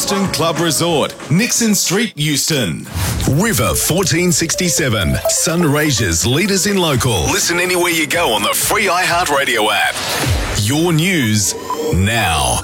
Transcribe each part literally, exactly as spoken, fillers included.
Euston Club Resort, Nixon Street, Euston. River fourteen sixty-seven, Sunraysia's leaders in local. Listen anywhere you go on the free iHeartRadio app. Your news now.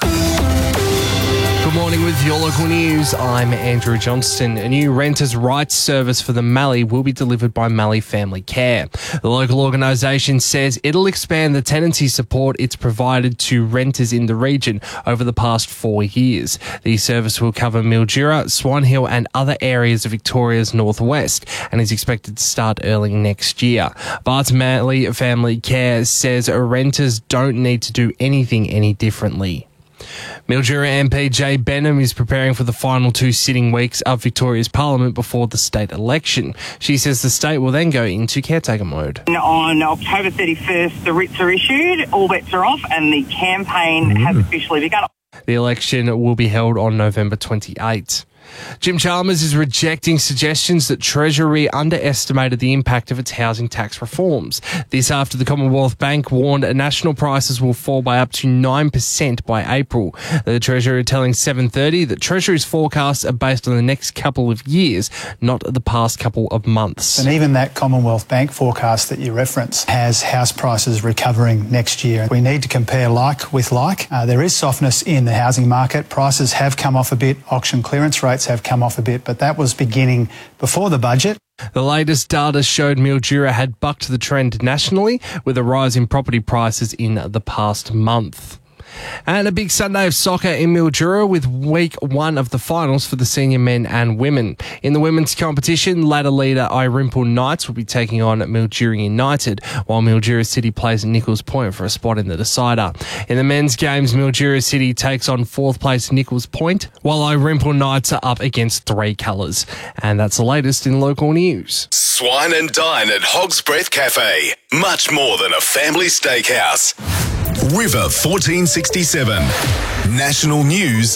Good morning with your local news. I'm Andrew Johnston. A new renters' rights service for the Mallee will be delivered by Mallee Family Care. The local organisation says it'll expand the tenancy support it's provided to renters in the region over the past four years. The service will cover Mildura, Swan Hill and other areas of Victoria's northwest and is expected to start early next year. But Mallee Family Care says renters don't need to do anything any differently. Mildura M P Jay Benham is preparing for the final two sitting weeks of Victoria's Parliament before the state election. She says the state will then go into caretaker mode. On October thirty-first, the writs are issued, all bets are off, and the campaign mm. has officially begun. The election will be held on November twenty-eighth. Jim Chalmers is rejecting suggestions that Treasury underestimated the impact of its housing tax reforms. This after the Commonwealth Bank warned national prices will fall by up to nine percent by April. The Treasury telling seven thirty that Treasury's forecasts are based on the next couple of years, not the past couple of months. And even that Commonwealth Bank forecast that you reference has house prices recovering next year. We need to compare like with like. Uh, there is softness in the housing market. Prices have come off a bit. Auction clearance rates have come off a bit, but that was beginning before the budget. The latest data showed Mildura had bucked the trend nationally with a rise in property prices in the past month. And a big Sunday of soccer in Mildura with week one of the finals for the senior men and women. In the women's competition, ladder leader Irimple Knights will be taking on Mildura United, while Mildura City plays at Nichols Point for a spot in the decider. In the men's games, Mildura City takes on fourth place Nichols Point, while Irimple Knights are up against three colours. And that's the latest in local news. Swine and dine at Hog's Breath Cafe. Much more than a family steakhouse. River fourteen sixty-seven. National news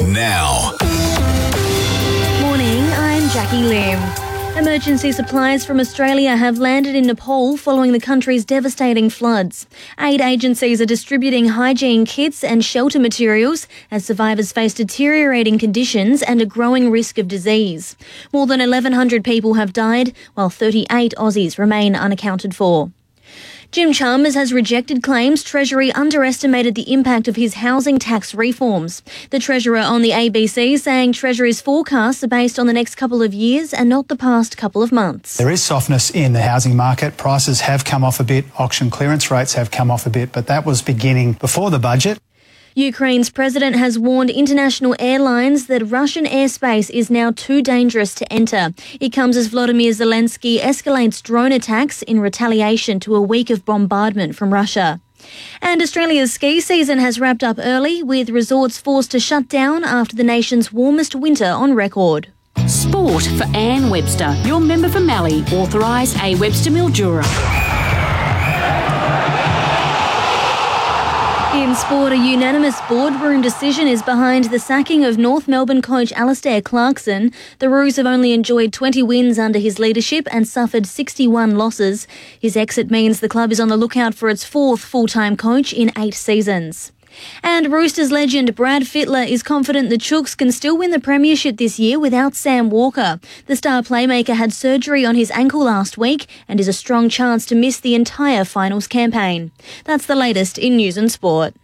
now. Morning, I'm Jackie Lim. Emergency supplies from Australia have landed in Nepal following the country's devastating floods. Aid agencies are distributing hygiene kits and shelter materials as survivors face deteriorating conditions and a growing risk of disease. More than eleven hundred people have died, while thirty-eight Aussies remain unaccounted for. Jim Chalmers has rejected claims Treasury underestimated the impact of his housing tax reforms. The Treasurer on the A B C saying Treasury's forecasts are based on the next couple of years and not the past couple of months. There is softness in the housing market. Prices have come off a bit. Auction clearance rates have come off a bit, but that was beginning before the budget. Ukraine's president has warned international airlines that Russian airspace is now too dangerous to enter. It comes as Volodymyr Zelensky escalates drone attacks in retaliation to a week of bombardment from Russia. And Australia's ski season has wrapped up early, with resorts forced to shut down after the nation's warmest winter on record. Sport for Anne Webster, your member for Mallee, authorised A Webster Mildura. In sport, a unanimous boardroom decision is behind the sacking of North Melbourne coach Alastair Clarkson. The Roos have only enjoyed twenty wins under his leadership and suffered sixty-one losses. His exit means the club is on the lookout for its fourth full-time coach in eight seasons. And Roosters legend Brad Fittler is confident the Chooks can still win the premiership this year without Sam Walker. The star playmaker had surgery on his ankle last week and is a strong chance to miss the entire finals campaign. That's the latest in news and sport.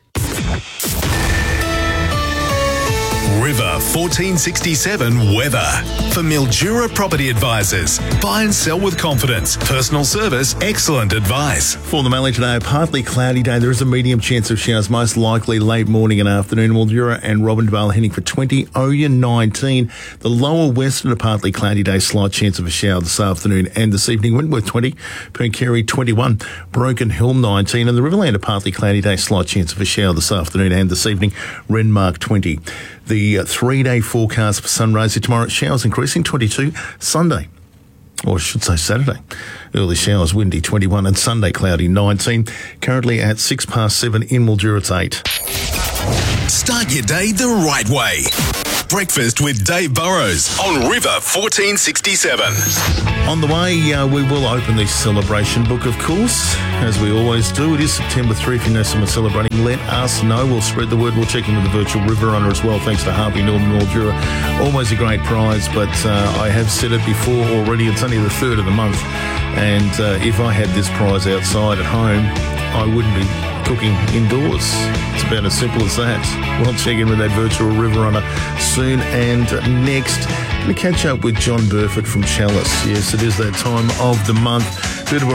River fourteen sixty-seven weather. For Mildura Property Advisors. Buy and sell with confidence. Personal service, excellent advice. For the Mallee today, a partly cloudy day. There is a medium chance of showers, most likely late morning and afternoon. Mildura and Robinvale heading for twenty. Oya nineteen. The lower western, a partly cloudy day. Slight chance of a shower this afternoon and this evening. Wentworth twenty. Percarry twenty-one. Broken Hill nineteen. And the Riverland, a partly cloudy day. Slight chance of a shower this afternoon and this evening. Renmark twenty. The uh, three-day forecast for Sunraysia tomorrow, showers increasing twenty-two. Sunday, or I should say Saturday, early showers, windy twenty-one, and Sunday cloudy nineteen. Currently at six past seven in Mildura, it's eight. Start your day the right way. Breakfast with Dave Burrows on River fourteen sixty-seven. On the way, uh, we will open the celebration book, of course, as we always do. It is September third. If you know someone celebrating, let us know. We'll spread the word. We'll check in with the virtual River Runner as well, thanks to Harvey Norman Mildura. Always a great prize, but uh, I have said it before already. It's only the third of the month, and uh, if I had this prize outside at home, I wouldn't be cooking indoors. It's about as simple as that. We'll check in with that virtual River Runner soon. And next, going to catch up with John Burford from Chalice. Yes, it is that time of the month